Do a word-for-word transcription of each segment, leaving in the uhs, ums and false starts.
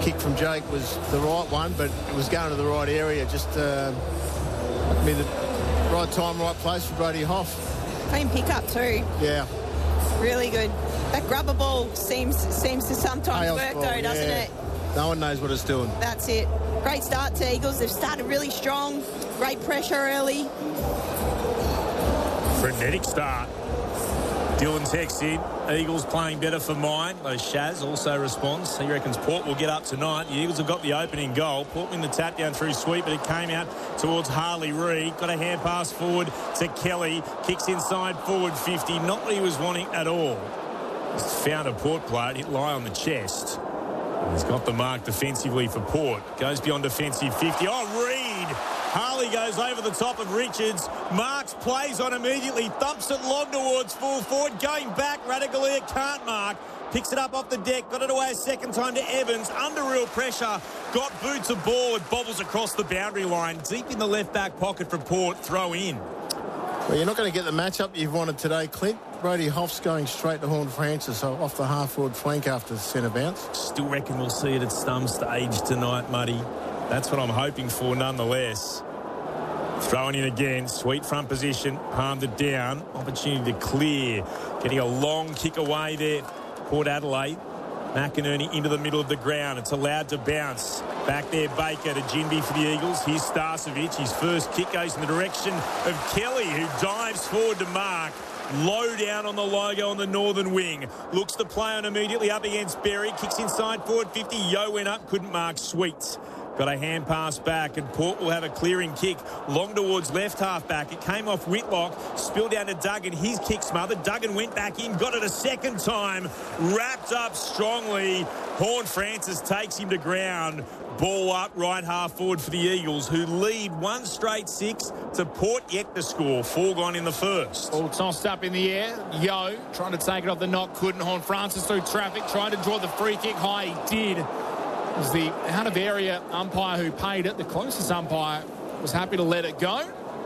kick from Jake was the right one, but it was going to the right area. Just uh, I mean, the right time, right place for Brady Hoff. Clean pickup too. Yeah. Really good. That grubber ball seems seems to sometimes Chaos work ball, though, doesn't yeah. it? No one knows what it's doing. That's it. Great start to Eagles. They've started really strong. Great pressure early. Frenetic start. Dylan texts in. Eagles playing better for mine. Though Shaz also responds. He reckons Port will get up tonight. The Eagles have got the opening goal. Port win the tap down through sweep, but it came out towards Harley Reid. Got a hand pass forward to Kelly. Kicks inside forward fifty. Not what he was wanting at all. He's found a Port player. It hit Lie on the chest. He's got the mark defensively for Port. Goes beyond defensive fifty. Oh, Reid. Harley goes over the top of Richards. Marks, plays on immediately. Thumps it long towards full forward. Going back. Radaglia can't mark. Picks it up off the deck. Got it away a second time to Evans. Under real pressure. Got boots of ball. It bobbles across the boundary line. Deep in the left back pocket for Port. Throw in. Well, you're not going to get the matchup you've wanted today, Clint. Brady Hoff's going straight to Horn Francis off the half-forward flank after the centre bounce. Still reckon we'll see it at some stage tonight, Muddy. That's what I'm hoping for nonetheless. Throwing in again. Sweet front position. Palmed it down. Opportunity to clear. Getting a long kick away there. Port Adelaide. McInerney into the middle of the ground. It's allowed to bounce. Back there, Baker to Jinby for the Eagles. Here's Starcevic. His first kick goes in the direction of Kelly, who dives forward to mark. Low down on the logo on the northern wing. Looks to play on immediately up against Berry. Kicks inside forward fifty. Yo went up. Couldn't mark. Sweets. Got a hand pass back, and Port will have a clearing kick long towards left half back. It came off Whitlock, spilled down to Duggan. His kick smothered. Duggan went back in, got it a second time, wrapped up strongly. Horn Francis takes him to ground. Ball up, right half forward for the Eagles, who lead one straight six to Port yet to score. Four gone in the first. All tossed up in the air. Yo trying to take it off the knock, couldn't. Horn Francis through traffic, trying to draw the free kick high. He did. It was the out-of-area umpire who paid it. The closest umpire was happy to let it go.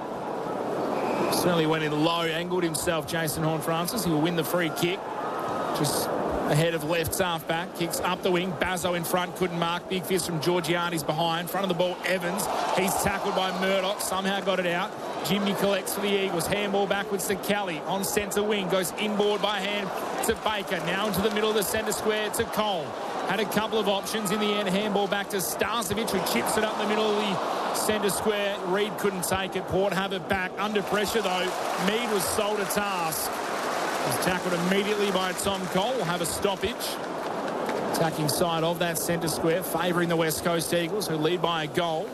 Certainly went in low, angled himself, Jason Horne-Francis. He will win the free kick. Just ahead of left half-back. Kicks up the wing. Bazzo in front, couldn't mark. Big fist from Georgiani's behind. Front of the ball, Evans. He's tackled by Murdoch. Somehow got it out. Jimmy collects for the Eagles. Handball backwards to Kelly. On centre wing. Goes inboard by hand to Baker. Now into the middle of the centre square to Cole. Had a couple of options in the end. Handball back to Starcevic, who chips it up in the middle of the centre square. Reid couldn't take it. Port have it back. Under pressure, though. Mead was sold a task. Was tackled immediately by Tom Cole. Will have a stoppage. Attacking side of that centre square, favouring the West Coast Eagles, who lead by a goal.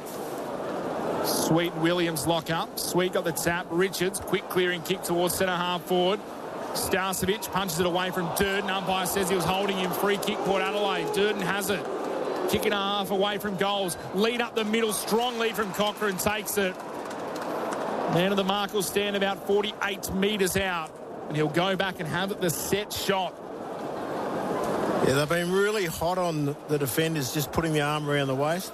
Sweet and Williams lock up. Sweet got the tap. Richards, quick clearing kick towards centre half forward. Starcevic punches it away from Durden. Umpire says he was holding him. Free kick, Port Adelaide. Durden has it. Kick and a half away from goals. Lead up the middle. Strong lead from Cochrane. Takes it. Man of the mark will stand about forty-eight metres out. And he'll go back and have the set shot. Yeah, they've been really hot on the defenders, just putting the arm around the waist.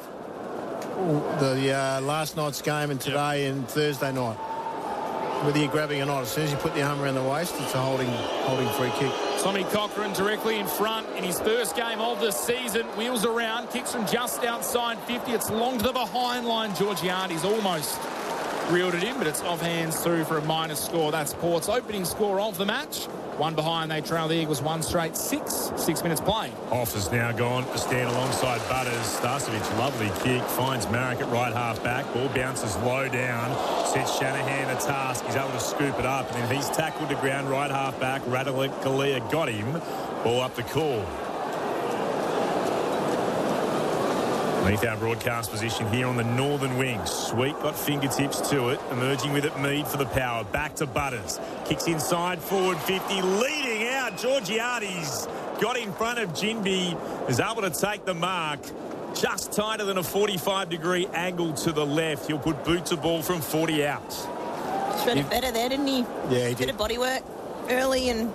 The uh, last night's game and today yep. and Thursday night. Whether you're grabbing or not, as soon as you put the arm around the waist, it's a holding holding free kick. Tommy Cochrane directly in front in his first game of the season. Wheels around, kicks from just outside fifty. It's long to the behind line. Georgiani's almost reeled it in, but it's off hands through for a minus score. That's Port's opening score of the match. One behind, they trail the Eagles one straight six. Six minutes play. Off is now gone to stand alongside Butters. Starcevic, lovely kick. Finds Marrick at right half back. Ball bounces low down. Sets Shanahan a task. He's able to scoop it up. And then he's tackled to ground right half back. Radaglia got him. Ball up the call. Beneath our broadcast position here on the northern wing. Sweet got fingertips to it. Emerging with it, Mead for the power. Back to Butters. Kicks inside, forward fifty. Leading out, Georgiades. Got in front of Jinby. Is able to take the mark. Just tighter than a forty-five degree angle to the left. He'll put boot to ball from forty out. Shredded it better there, didn't he? Yeah, he did. Bit of body work early and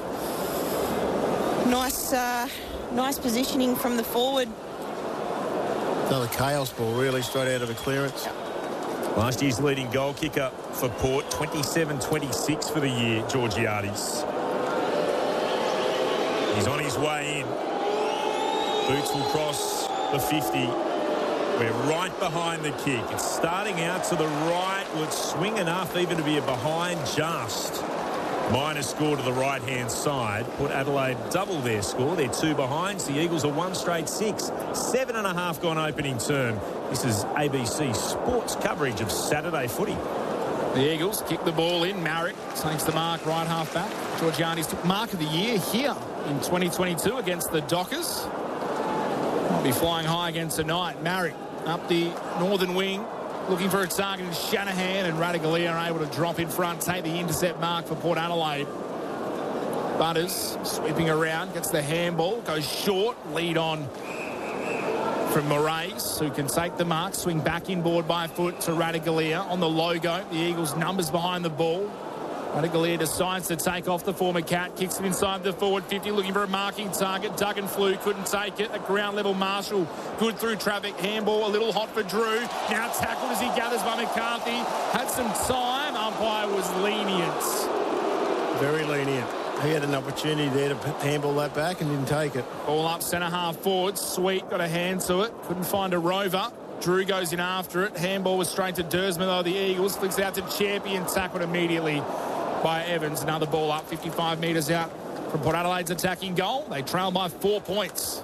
nice, uh, nice positioning from the forward. Another chaos ball, really, straight out of a clearance. Last year's leading goal kicker for Port, twenty-seven twenty-six for the year, Georgiades. He's on his way in. Boots will cross the fifty. We're right behind the kick. It's starting out to the right. Would swing enough even to be a behind just. Minus score to the right-hand side. Port Adelaide double their score. They're two behinds. The Eagles are one straight six. Seven and a half gone opening term. This is A B C Sports coverage of Saturday footy. The Eagles kick the ball in. Marrick takes the mark, right half back. Georgiades took mark of the year here in twenty twenty-two against the Dockers. Might be flying high again tonight. Marrick up the northern wing, looking for a target in Shanahan, and Ratugolea are able to drop in front, take the intercept mark for Port Adelaide. Butters sweeping around, gets the handball, goes short, lead on from Moraes, who can take the mark, swing back inboard by foot to Ratugolea on the logo. The Eagles' numbers behind the ball. Ratugolea decides to take off the former Cat, kicks it inside the forward fifty, looking for a marking target. Duggan flew, couldn't take it. At ground level, Marshall, good through traffic. Handball, a little hot for Drew. Now tackled as he gathers by McCarthy. Had some time. Umpire was lenient. Very lenient. He had an opportunity there to handball that back and didn't take it. Ball up centre half forward. Sweet got a hand to it. Couldn't find a rover. Drew goes in after it. Handball was straight to Dersma, though. The Eagles flicks out to Champion, tackled immediately by Evans. Another ball up, fifty-five metres out from Port Adelaide's attacking goal. They trail by four points.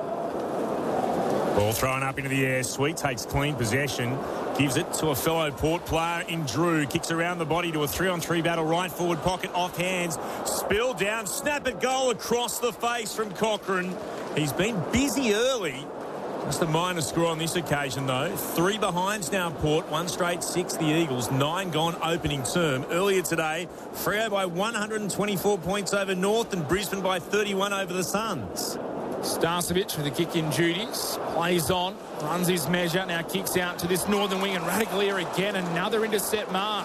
Ball thrown up into the air. Sweet takes clean possession. Gives it to a fellow Port player in Drew. Kicks around the body to a three-on-three battle. Right forward pocket, off hands. Spill down. Snap at goal across the face from Cochrane. He's been busy early. Just a minor score on this occasion, though. Three behinds now, Port. One straight six, the Eagles. Nine gone opening term. Earlier today, Freo by one hundred twenty-four points over North and Brisbane by thirty-one over the Suns. Starcevic with the kick-in duties. Plays on. Runs his measure. Now kicks out to this northern wing. And Ratugolea again. Another intercept mark.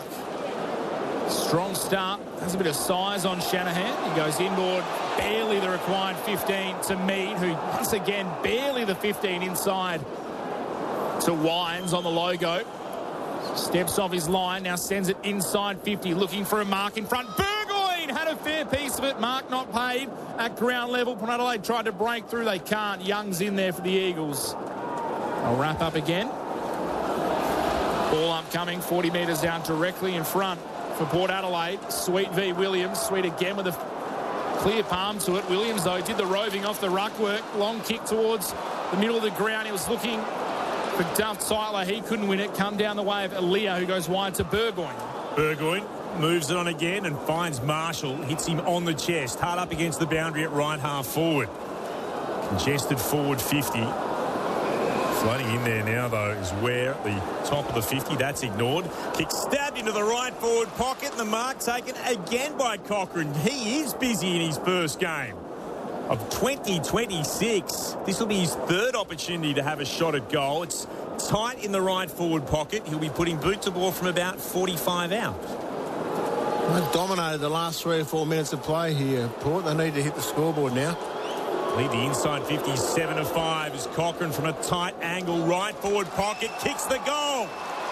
Strong start. Has a bit of size on Shanahan. He goes inboard. Barely the required fifteen to Mead, who once again barely the fifteen inside to Wines on the logo. Steps off his line. Now sends it inside fifty. Looking for a mark in front. Burgoyne had a fair piece of it. Mark not paid at ground level. Port Adelaide tried to break through. They can't. Young's in there for the Eagles. I'll wrap up again. Ball upcoming. forty metres down directly in front for Port Adelaide. Sweet v Williams. Sweet again with a clear palm to it. Williams, though, did the roving off the ruck work. Long kick towards the middle of the ground. He was looking for Duff Tyler. He couldn't win it. Come down the way of Aaliyah, who goes wide to Burgoyne. Burgoyne moves it on again and finds Marshall. Hits him on the chest. Hard up against the boundary at right half forward. Congested forward fifty. Floating in there now, though, is Ware at the top of the fifty. That's ignored. Kick stabbed into the right forward pocket, and the mark taken again by Cochrane. He is busy in his first game of twenty twenty-six. This will be his third opportunity to have a shot at goal. It's tight in the right forward pocket. He'll be putting boot to ball from about forty-five out. They've dominated the last three or four minutes of play here, Port. They need to hit the scoreboard now. Lead the inside fifty, seven to five as Cochrane from a tight angle, right forward pocket, kicks the goal.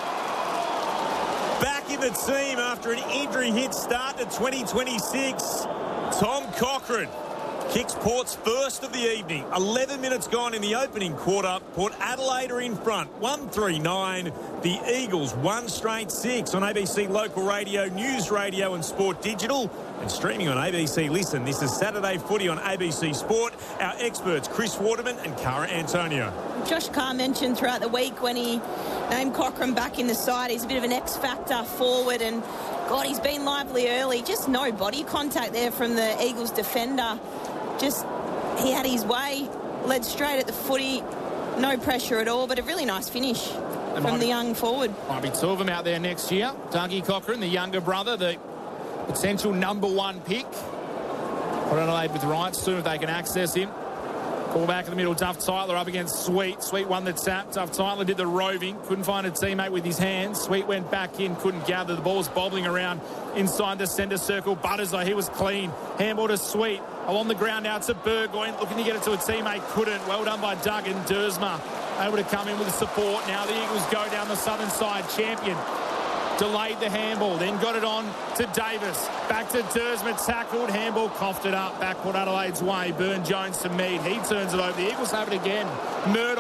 Back in the team after an injury hit start to twenty twenty-six. Tom Cochrane kicks Port's first of the evening. eleven minutes gone in the opening quarter. Port Adelaide are in front. one three nine. The Eagles, one straight six on A B C Local Radio, News Radio and Sport Digital. And streaming on A B C Listen. This is Saturday Footy on A B C Sport. Our experts, Chris Waterman and Cara Antonio. Josh Carr mentioned throughout the week when he named Cochrane back in the side, he's a bit of an X-factor forward, and God, he's been lively early. Just no body contact there from the Eagles defender. Just, he had his way, led straight at the footy, no pressure at all, but a really nice finish There from the be, young forward. Might be two of them out there next year. Dougie Cochrane, the younger brother, the potential number one pick. Port Adelaide with rights soon if they can access him. Ball back in the middle, Duff Tyler up against Sweet. Sweet won the tap. Duff Tyler did the roving. Couldn't find a teammate with his hands. Sweet went back in, couldn't gather. The ball was bobbling around inside the centre circle. Butters, though, he was clean. Handball to Sweet. Along the ground out to Burgoyne. Looking to get it to a teammate. Couldn't. Well done by Duggan. Dersma able to come in with the support. Now the Eagles go down the southern side. Champion delayed the handball, then got it on to Davis. Back to Dersma, tackled, handball coughed it up. Back Port Adelaide's way. Burn Jones to Mead. He turns it over. The Eagles have it again. Murdoch